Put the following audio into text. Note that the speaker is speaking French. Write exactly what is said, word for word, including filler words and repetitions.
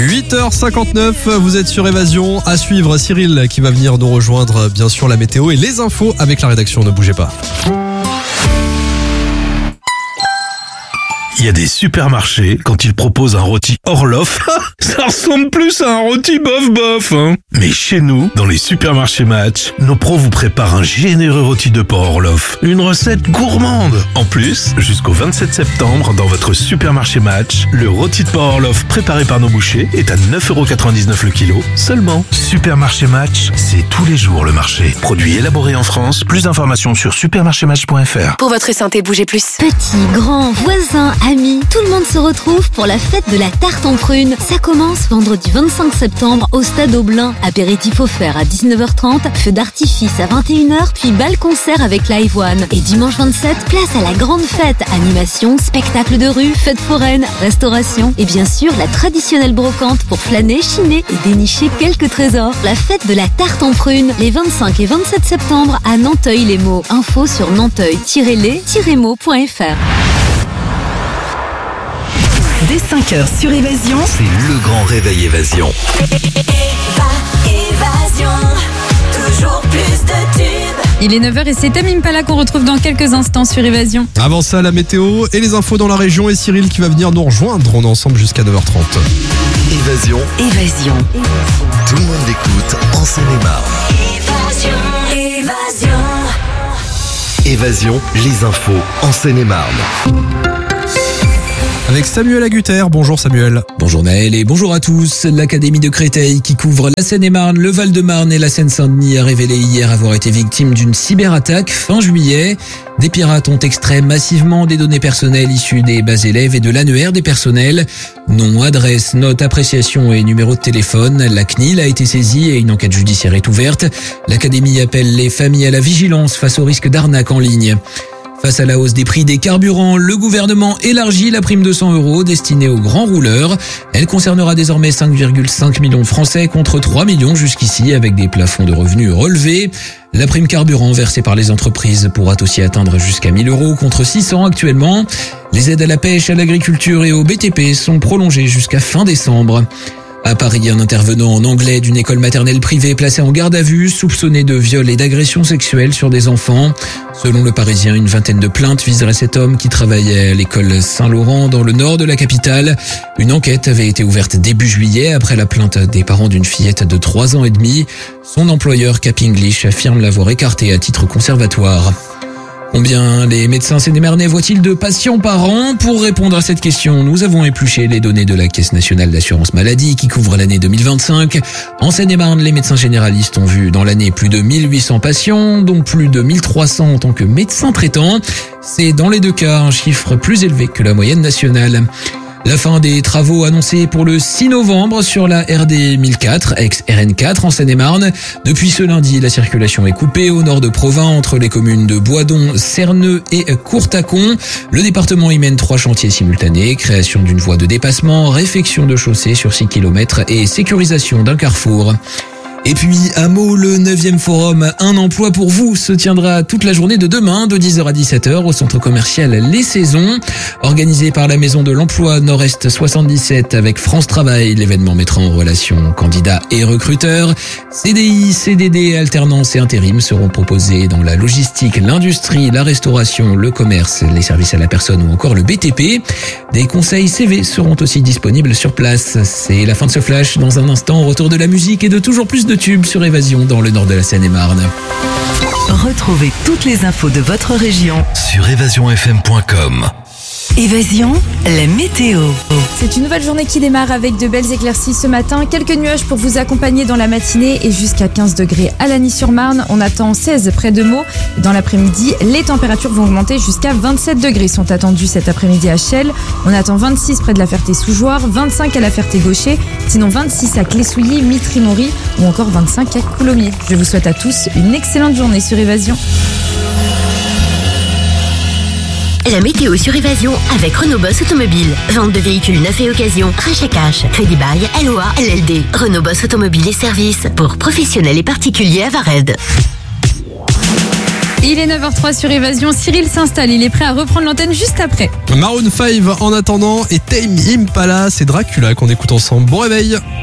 huit heures cinquante-neuf, vous êtes sur Évasion. À suivre, Cyril qui va venir nous rejoindre, bien sûr, la météo et les infos avec la rédaction. Ne bougez pas. Il y a des supermarchés, quand ils proposent un rôti Orloff, ça ressemble plus à un rôti bof-bof, hein. Mais chez nous, dans les supermarchés Match, nos pros vous préparent un généreux rôti de porc Orloff. Une recette gourmande. En plus, jusqu'au vingt-sept septembre, dans votre supermarché Match, le rôti de porc Orloff préparé par nos bouchers est à neuf euros quatre-vingt-dix-neuf le kilo seulement. Supermarché Match, c'est tous les jours le marché. Produit élaboré en France. Plus d'informations sur supermarché match point f r. Pour votre santé, bougez plus. Petits, grands, voisins, amis, tout le monde se retrouve pour la fête de la tarte en prunes. Ça commence vendredi vingt-cinq septembre au Stade Aublin. Apéritif offert à dix-neuf heures trente, feu d'artifice à vingt et une heures, puis bal concert avec Live One. Et dimanche vingt-sept, place à la grande fête. Animation, spectacle de rue, fête foraine, restauration et bien sûr la traditionnelle brocante pour flâner, chiner et dénicher quelques trésors. La fête de la tarte en prunes, les vingt-cinq et vingt-sept septembre à Nanteuil-les-Maux. Info sur nanteuil tiret les tiret maux point f r. Dès cinq heures sur Évasion, c'est le grand réveil Évasion. Évasion, toujours plus de tubes. Il est neuf heures et c'est Tame Impala qu'on retrouve dans quelques instants sur Évasion. Avant ça, la météo et les infos dans la région et Cyril qui va venir nous rejoindre. On est ensemble jusqu'à neuf heures trente. Évasion. Évasion. Tout le monde l'écoute en Seine-et-Marne. Évasion, Évasion. Évasion, les infos en Seine-et-Marne. Avec Samuel Agutter. Bonjour Samuel. Bonjour Naël et bonjour à tous. L'Académie de Créteil qui couvre la Seine-et-Marne, le Val-de-Marne et la Seine-Saint-Denis a révélé hier avoir été victime d'une cyberattaque fin juillet. Des pirates ont extrait massivement des données personnelles issues des bases élèves et de l'annuaire des personnels. Nom, adresse, note, appréciation et numéro de téléphone. La C N I L a été saisie et une enquête judiciaire est ouverte. L'Académie appelle les familles à la vigilance face au risque d'arnaque en ligne. Face à la hausse des prix des carburants, le gouvernement élargit la prime de cent euros destinée aux grands rouleurs. Elle concernera désormais cinq virgule cinq millions de Français contre trois millions jusqu'ici avec des plafonds de revenus relevés. La prime carburant versée par les entreprises pourra aussi atteindre jusqu'à mille euros contre six cents actuellement. Les aides à la pêche, à l'agriculture et au B T P sont prolongées jusqu'à fin décembre. À Paris, un intervenant en anglais d'une école maternelle privée placé en garde à vue, soupçonné de viol et d'agression sexuelle sur des enfants. Selon le Parisien, une vingtaine de plaintes viseraient cet homme qui travaillait à l'école Saint-Laurent dans le nord de la capitale. Une enquête avait été ouverte début juillet après la plainte des parents d'une fillette de trois ans et demi. Son employeur Cap English affirme l'avoir écarté à titre conservatoire. Combien les médecins sénémarnais voient-ils de patients par an? Pour répondre à cette question, nous avons épluché les données de la Caisse nationale d'assurance maladie qui couvre l'année deux mille vingt-cinq. En Seine-et-Marne, les médecins généralistes ont vu dans l'année plus de mille huit cents patients, dont plus de mille trois cents en tant que médecins traitants. C'est dans les deux cas un chiffre plus élevé que la moyenne nationale. La fin des travaux annoncés pour le six novembre sur la R D mille quatre, ex-R N quatre en Seine-et-Marne. Depuis ce lundi, la circulation est coupée au nord de Provins entre les communes de Boisdon, Cerneux et Courtacon. Le département y mène trois chantiers simultanés, création d'une voie de dépassement, réfection de chaussée sur six kilomètres et sécurisation d'un carrefour. Et puis, à Meaux, le neuvième forum Un emploi pour vous se tiendra toute la journée de demain, de dix heures à dix-sept heures, au centre commercial Les Saisons. Organisé par la Maison de l'Emploi Nord-Est soixante-dix-sept avec France Travail, l'événement mettra en relation candidats et recruteurs. C D I, C D D, alternance et intérim seront proposés dans la logistique, l'industrie, la restauration, le commerce, les services à la personne ou encore le B T P. Des conseils C V seront aussi disponibles sur place. C'est la fin de ce flash. Dans un instant, retour de la musique et de toujours plus de de tubes sur Évasion dans le nord de la Seine-et-Marne. Retrouvez toutes les infos de votre région sur évasion f m point com. Évasion, la météo. C'est une nouvelle journée qui démarre avec de belles éclaircies ce matin. Quelques nuages pour vous accompagner dans la matinée et jusqu'à quinze degrés à Lagny-sur-Marne. On attend seize près de Meaux. Dans l'après-midi, les températures vont augmenter jusqu'à vingt-sept degrés sont attendus cet après-midi à Chelles. On attend vingt-six près de la Ferté-sous-Jouarre, vingt-cinq à la Ferté-Gaucher, sinon vingt-six à Clé-Souilly, Mitry-Mory ou encore vingt-cinq à Coulommiers. Je vous souhaite à tous une excellente journée sur Évasion. La météo sur Évasion avec Renault Boss Automobile. Vente de véhicules neufs et occasion, rachat cash, crédit bail, L O A, L L D. Renault Boss Automobile et services pour professionnels et particuliers à Vared. Il est neuf heures zéro trois sur Évasion. Cyril s'installe. Il est prêt à reprendre l'antenne juste après. Maroon cinq en attendant et Tame Impala, c'est Dracula qu'on écoute ensemble. Bon réveil.